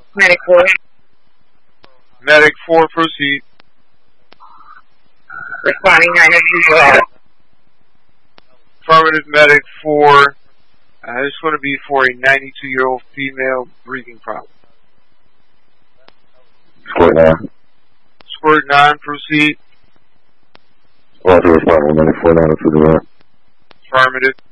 Medic 4. Medic 4, proceed. Responding 902. Affirmative, Medic 4. This is going to be for a 92-year-old female breathing problem. Squirt 9. Squirt 9, proceed. Roger, responding 94 902. Affirmative.